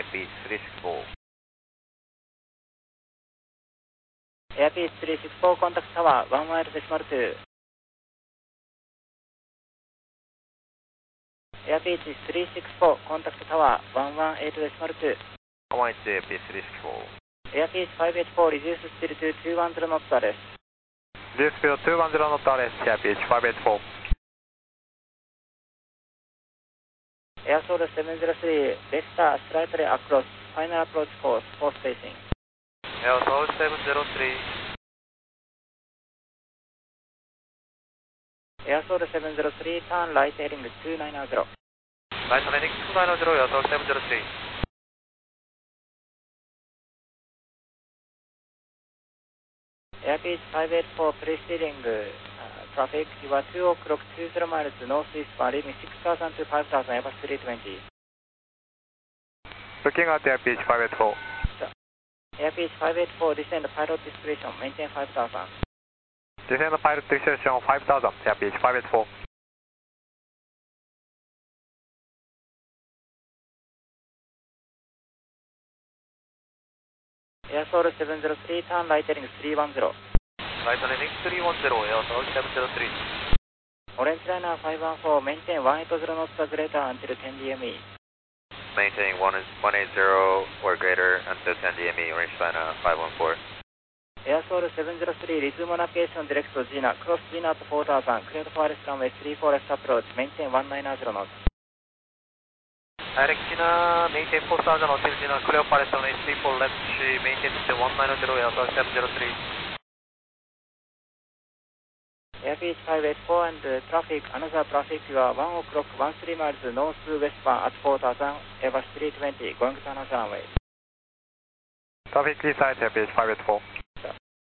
Beach 364. Air Beach 364, contact tower 11.2. Air Beach 364, contact tower 118.2. 118 Air Beach 364. Air Beach 584, reduce speed to 210 knots RS. Reduce speed 210 knots RS, Air Beach 584. Airsold 703, Vector slightly across, final approach course, force spacing. Airsold 703. Airsold 703, turn right heading 290. Right heading 290, Airsold 703. Air Beach 584, preceding traffic, you are 2 o'clock 20 miles northeast, leaving 6000 to 5000, Airbus 320. Looking at Air Beach 584. Air Beach 584, descend pilot discretion, maintain 5000. Descend pilot discretion 5000, Air Beach 584. Airsold 703, turn right heading 310. Right heading 310, Airsold 703. Orange liner 514, maintain 180 knots or greater until 10 DME. Maintaining 180 or greater until 10 DME, Orange liner 514. Airsold 703, resume navigation direct to Gina, cross Gina at 4000, cleared for runway 34 left approach, maintain 190 knots. Direct Gina, maintain 4000 until Gina, clear for runway 34 left, maintain 190, Airsold 703. Air Beach 584 and traffic, another traffic, you are 1 o'clock 13 miles northwestbound at 4000, Airbus 320, going to another runway. Traffic inside Air Beach 584.